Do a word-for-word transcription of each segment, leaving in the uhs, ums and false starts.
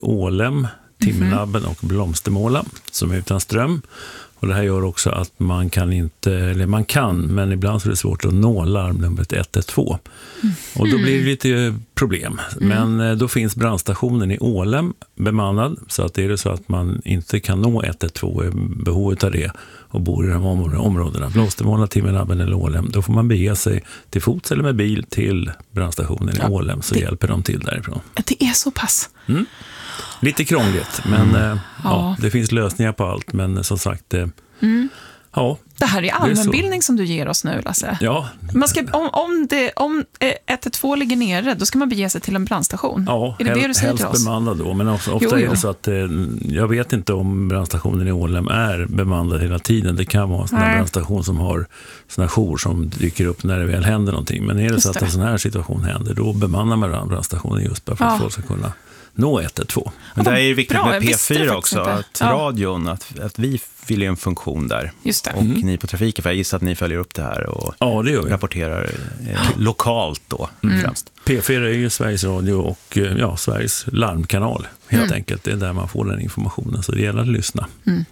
ålem, timnabben och blomstermåla som är utan ström. Och det här gör också att man kan inte, eller man kan, men ibland så är det svårt att nå larmnumret ett ett två. Mm. Och då blir det lite problem. Mm. Men då finns brandstationen i Ålem bemannad, så att det är det så att man inte kan nå ett ett två i behovet av det och bor i de områdena, blomstermåla, timnabben eller Ålem, då får man bege sig till fots eller med bil till brandstationen ja, i Ålem, så det, hjälper de till därifrån. Det är så pass. Mm. Lite krångligt, men mm. ja. Ja, det finns lösningar på allt, men som sagt, mm. ja. Det här är allmänbildning som du ger oss nu, Lasse. Ja. Man ska, om, om, det, om ett ett två ligger nere, då ska man bege sig till en brandstation. Ja, är det hel, det du säger till oss? Helst bemannad då, men ofta, ofta jo, jo. är det så att jag vet inte om brandstationen i Ålem är bemannad hela tiden. Det kan vara en sån här brandstation som har såna jour som dyker upp när det väl händer någonting. Men är det just så att det. En sån här situation händer, då bemannar man brandstationen just bara för ja. Att folk ska kunna nå ett ett två. Men det är ju viktigt Bra, med P fyra också, inte. att ja. radion, att, att vi fyller en funktion där. Just det. Och mm. ni på trafiken, för jag gissar att ni följer upp det här och ja, det gör vi. Rapporterar eh, lokalt då mm. främst. P fyra är ju Sveriges Radio och ja, Sveriges larmkanal helt mm. enkelt. Det är där man får den informationen, så det gäller att lyssna. Mm.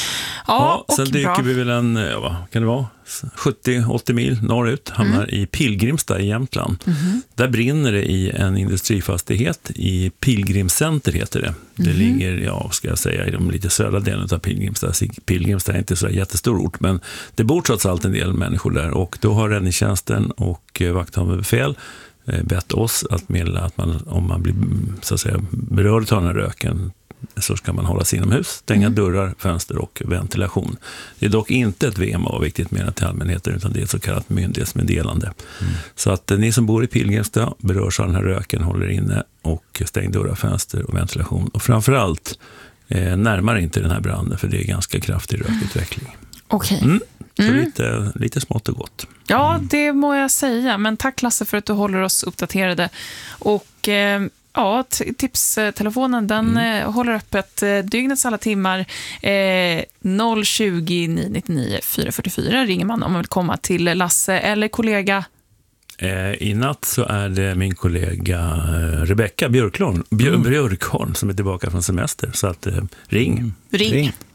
Ja, ja, sen och dyker bra. vi väl en, ja, vad kan det vara? sjuttio åttio mil norrut, hamnar mm. i Pilgrimstad i Jämtland. Mm. Där brinner det i en industrifastighet i Pilgrimscenter heter det. Det mm. ligger, ja, ska jag säga, i de lite södra delen av Pilgrimstad. Pilgrimstad är inte så jättestor ort, men det bor trots allt en del människor där, och då har räddningstjänsten och vakthavande befäl bett oss att meddela att man, om man blir så att säga berörd av den här röken, så ska man hålla sig inomhus, stänga mm. dörrar, fönster och ventilation. Det är dock inte ett V M A, viktigt mer till allmänheten, utan det är ett så kallat myndighetsmeddelande. Mm. Så att eh, ni som bor i Pilgrimstad berörs av den här röken, håller inne och stäng dörrar, fönster och ventilation. Och framförallt eh, närmar inte den här branden, för det är ganska kraftig rökutveckling. Okej. Okay. Mm. Så mm. lite, lite smått och gott. Ja, det må jag säga. Men tack Lasse för att du håller oss uppdaterade. Och eh, ja, t- tipstelefonen den mm. eh, håller öppet eh, dygnets alla timmar. Eh, noll tjugo nio nittionio fyra fyrtiofyra ringer man om man vill komma till Lasse eller kollega. Eh, I natt så är det min kollega eh, Rebecka Björklund, Björ- mm. Björkholm som är tillbaka från semester. Så att eh, ring. ring. ring.